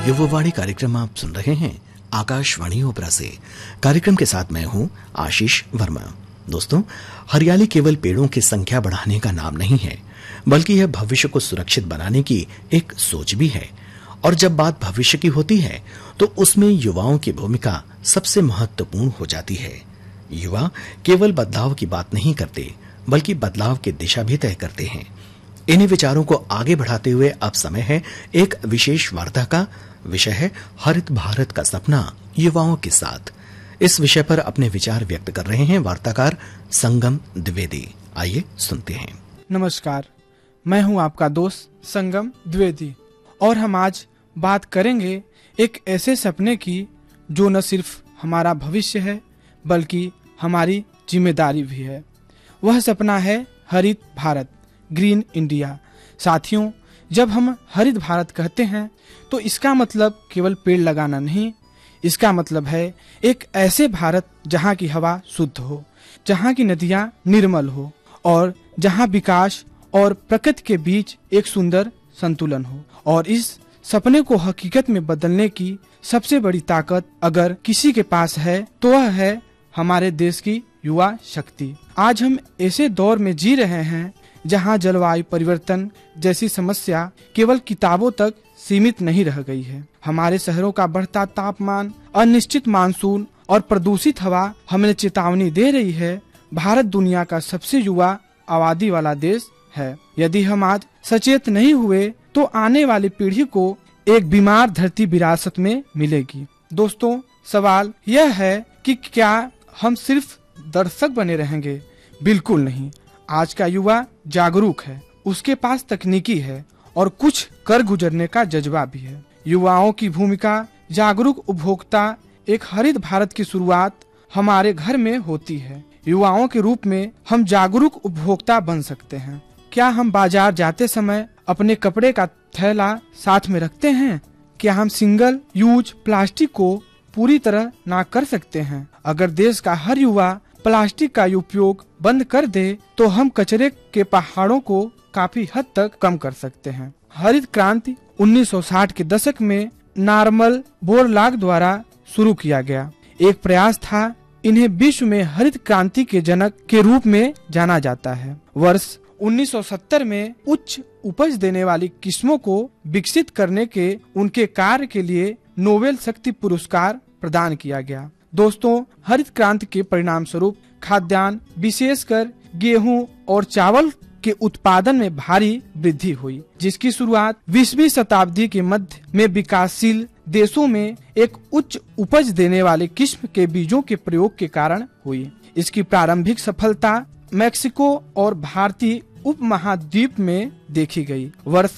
युवावाणी कार्यक्रम आप सुन रहे हैं आकाशवाणी ओपरा से। कार्यक्रम के साथ मैं हूं आशीष वर्मा। दोस्तों, हरियाली केवल पेड़ों की संख्या बढ़ाने का नाम नहीं है, बल्कि यह भविष्य को सुरक्षित बनाने की एक सोच भी है। और जब बात भविष्य की होती है तो उसमें युवाओं की भूमिका सबसे महत्वपूर्ण हो जाती है। युवा केवल बदलाव की बात नहीं करते, बल्कि बदलाव की दिशा भी तय करते हैं। इन्हीं विचारों को आगे बढ़ाते हुए अब समय है एक विशेष वार्ता का। विषय है हरित भारत का सपना युवाओं के साथ। इस विषय पर अपने विचार व्यक्त कर रहे हैं वार्ताकार संगम द्विवेदी। आइए सुनते हैं। नमस्कार, मैं हूं आपका दोस्त संगम द्विवेदी और हम आज बात करेंगे एक ऐसे सपने की जो न सिर्फ हमारा भविष्य है बल्कि हमारी जिम्मेदारी भी है। वह सपना है हरित भारत, ग्रीन इंडिया। साथियों, जब हम हरित भारत कहते हैं तो इसका मतलब केवल पेड़ लगाना नहीं, इसका मतलब है एक ऐसे भारत जहां की हवा शुद्ध हो, जहां की नदियां निर्मल हो और जहां विकास और प्रकृति के बीच एक सुंदर संतुलन हो। और इस सपने को हकीकत में बदलने की सबसे बड़ी ताकत अगर किसी के पास है तो वह है हमारे देश की युवा शक्ति। आज हम ऐसे दौर में जी रहे हैं जहां जलवायु परिवर्तन जैसी समस्या केवल किताबों तक सीमित नहीं रह गई है। हमारे शहरों का बढ़ता तापमान, अनिश्चित मानसून और प्रदूषित हवा हमें चेतावनी दे रही है। भारत दुनिया का सबसे युवा आबादी वाला देश है। यदि हम आज सचेत नहीं हुए तो आने वाली पीढ़ी को एक बीमार धरती विरासत में मिलेगी। दोस्तों, सवाल यह है कि क्या हम सिर्फ दर्शक बने रहेंगे? बिल्कुल नहीं। आज का युवा जागरूक है, उसके पास तकनीकी है और कुछ कर गुजरने का जज्बा भी है। युवाओं की भूमिका जागरूक उपभोक्ता। एक हरित भारत की शुरुआत हमारे घर में होती है। युवाओं के रूप में हम जागरूक उपभोक्ता बन सकते हैं। क्या हम बाजार जाते समय अपने कपड़े का थैला साथ में रखते हैं? क्या हम सिंगल यूज प्लास्टिक को पूरी तरह ना कर सकते हैं? अगर देश का हर युवा प्लास्टिक का उपयोग बंद कर दे तो हम कचरे के पहाड़ों को काफी हद तक कम कर सकते हैं। हरित क्रांति 1960 के दशक में नॉर्मन बोरलॉग द्वारा शुरू किया गया एक प्रयास था। इन्हें विश्व में हरित क्रांति के जनक के रूप में जाना जाता है। वर्ष 1970 में उच्च उपज देने वाली किस्मों को विकसित करने के उनके कार्य के लिए नोबेल शक्ति पुरस्कार प्रदान किया गया। दोस्तों, हरित क्रांति के परिणाम स्वरूप खाद्यान्न, विशेषकर गेहूं और चावल के उत्पादन में भारी वृद्धि हुई, जिसकी शुरुआत 20वीं शताब्दी के मध्य में विकासशील देशों में एक उच्च उपज देने वाले किस्म के बीजों के प्रयोग के कारण हुई। इसकी प्रारंभिक सफलता मैक्सिको और भारतीय उपमहाद्वीप में देखी गई। वर्ष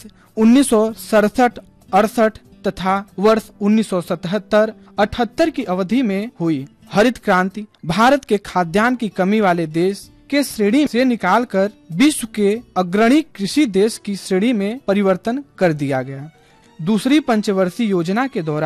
1967-68 तथा वर्ष 1977-78 की अवधि में हुई हरित क्रांति भारत के खाद्यान्न की कमी वाले देश के श्रेणी से निकालकर विश्व के अग्रणी कृषि देश की श्रेणी में परिवर्तन कर दिया गया। दूसरी पंचवर्षीय योजना के दौरान